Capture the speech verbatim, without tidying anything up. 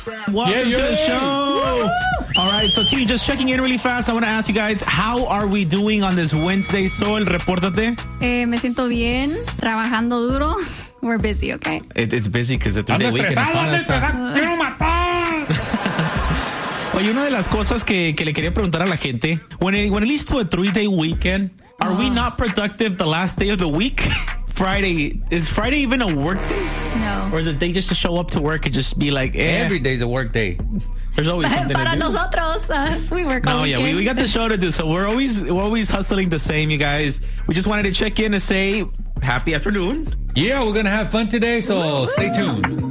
Welcome yeah, yeah. to the show. All right, so team, just checking in really fast. I want to ask you guys, how are we doing on this Wednesday? Sol, repórtate. Eh, me siento bien, trabajando duro. We're busy, okay? It, it's busy because the three-day weekend is fun. ¡Quiero matar! Oye, una de las cosas que, que le quería preguntar a la gente, when it, when it leads to a three-day weekend, are uh-huh. we not productive the last day of the week? Friday, is Friday even a work day? No. Or is it day just to show up to work and just be like, eh. Every day's a work day. There's always something Para to do. nosotros, uh, we work No, all yeah, we, we got the show to do, so we're always we're always hustling the same, you guys. We just wanted to check in and say happy afternoon. Yeah, we're gonna have fun today, so stay tuned.